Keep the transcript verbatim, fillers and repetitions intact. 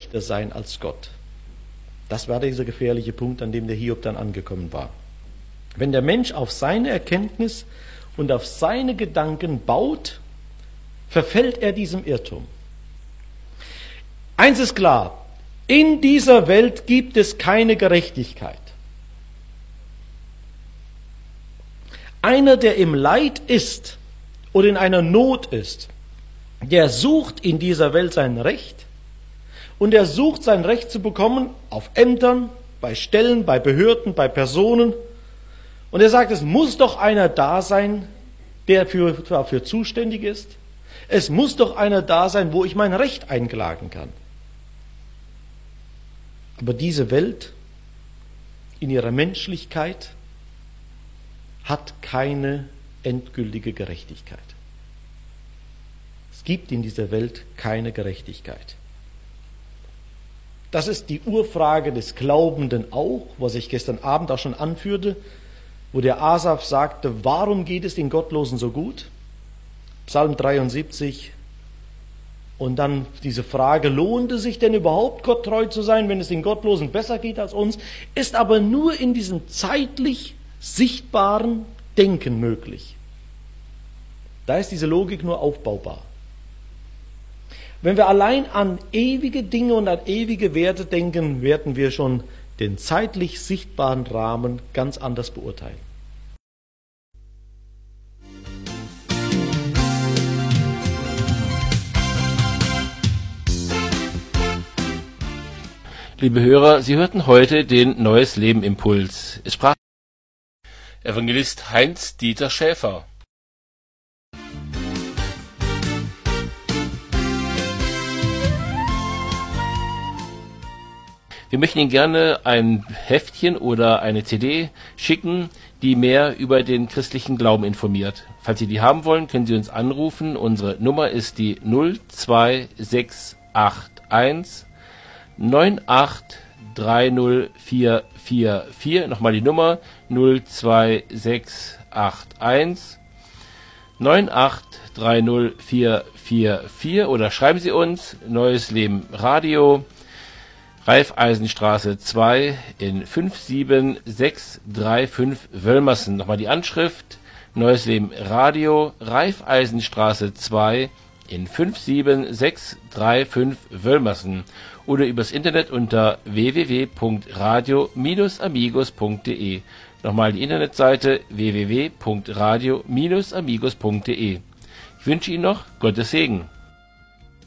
sein als Gott. Das war dieser gefährliche Punkt, an dem der Hiob dann angekommen war. Wenn der Mensch auf seine Erkenntnis und auf seine Gedanken baut, verfällt er diesem Irrtum. Eins ist klar, in dieser Welt gibt es keine Gerechtigkeit. Einer, der im Leid ist oder in einer Not ist, der sucht in dieser Welt sein Recht und er sucht sein Recht zu bekommen auf Ämtern, bei Stellen, bei Behörden, bei Personen. Und er sagt, es muss doch einer da sein, der für, dafür zuständig ist. Es muss doch einer da sein, wo ich mein Recht einklagen kann. Aber diese Welt in ihrer Menschlichkeit hat keine endgültige Gerechtigkeit. Es gibt in dieser Welt keine Gerechtigkeit. Das ist die Urfrage des Glaubenden auch, was ich gestern Abend auch schon anführte, wo der Asaf sagte, warum geht es den Gottlosen so gut? Psalm dreiundsiebzig. Und dann diese Frage, lohnt es sich denn überhaupt, Gott treu zu sein, wenn es den Gottlosen besser geht als uns? Ist aber nur in diesem zeitlich sichtbaren Denken möglich. Da ist diese Logik nur aufbaubar. Wenn wir allein an ewige Dinge und an ewige Werte denken, werden wir schon den zeitlich sichtbaren Rahmen ganz anders beurteilen. Liebe Hörer, Sie hörten heute den Neues Leben Impuls. Es sprach Evangelist Heinz-Dieter Schäfer. Wir möchten Ihnen gerne ein Heftchen oder eine C D schicken, die mehr über den christlichen Glauben informiert. Falls Sie die haben wollen, können Sie uns anrufen. Unsere Nummer ist die null zwei sechs acht eins neun acht drei null vier vier vier. Nochmal die Nummer null zwei sechs acht eins neun acht drei null vier vier vier oder schreiben Sie uns Neues Leben Radio, Raiffeisenstraße zwei in fünf sieben sechs drei fünf Wölmersen. Nochmal die Anschrift Neues Leben Radio, Raiffeisenstraße zwei in fünf sieben sechs drei fünf Wölmersen oder übers Internet unter w w w punkt radio Bindestrich amigos punkt de. Nochmal die Internetseite w w w punkt radio Bindestrich amigos punkt de. Ich wünsche Ihnen noch Gottes Segen.